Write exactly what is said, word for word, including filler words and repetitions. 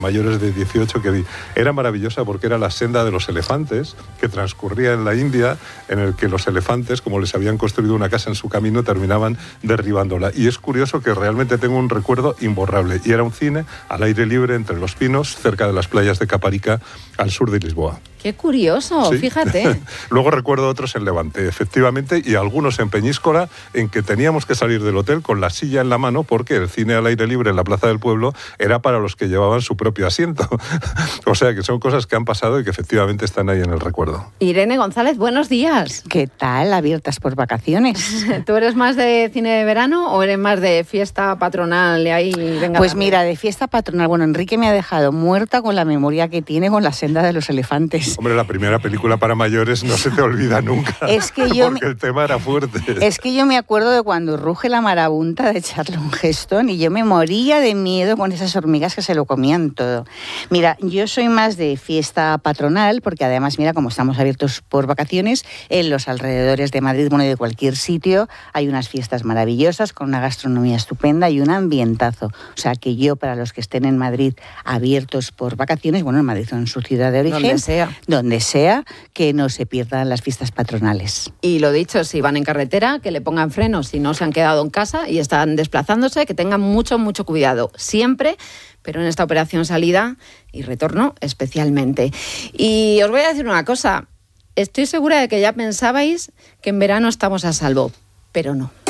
mayores de dieciocho, que era maravillosa porque era la senda de los elefantes, que transcurría en la India, en el que los elefantes, como les habían construido una casa en su camino, terminaban derribándola. Y es curioso que realmente tengo un recuerdo imborrable. Y era un cine al aire libre, entre los pinos, cerca de las playas de Caparica, al sur de Lisboa. ¡Qué curioso! ¿Sí? Fíjate. Luego recuerdo otros en Levante, efectivamente, y algunos en Peñíscola, en que teníamos que salir del hotel con la silla en la mano, porque el cine al aire libre en la Plaza del Pueblo era para los que llevaban su propio asiento. O sea, que son cosas que han pasado y que efectivamente están ahí en el recuerdo. Irene González, buenos días. ¿Qué tal? Abiertas por vacaciones. ¿Tú eres más de cine de verano o eres más de fiesta patronal? Y ahí, venga, pues mira, de fiesta patronal. Bueno, Enrique me ha dejado muerta con la memoria que tiene con La senda de los elefantes. Hombre, la primera película para mayores no se te olvida nunca. Es que yo porque me... el tema era fuerte. Es que yo me acuerdo de cuando ruge la marabunta de Charlton Heston y yo me moría de miedo con esas hormigas que se lo comían todo. Mira, yo soy más de fiesta patronal porque además, mira, como estamos abiertos por vacaciones, en los alrededores de Madrid, bueno, y de cualquier sitio, hay unas fiestas maravillosas con una gastronomía estupenda y un ambientazo. O sea, que yo, para los que estén en Madrid abiertos por vacaciones, bueno, en Madrid o en su ciudad de origen, donde sea, donde sea, que no se pierdan las fiestas patronales. Y lo dicho, si van en carretera, que le pongan frenos si no se han quedado en casa y están desplazándose, que tengan mucho, mucho cuidado. Siempre, pero en esta operación salida y retorno especialmente. Y os voy a decir una cosa, estoy segura de que ya pensabais que en verano estamos a salvo, pero no.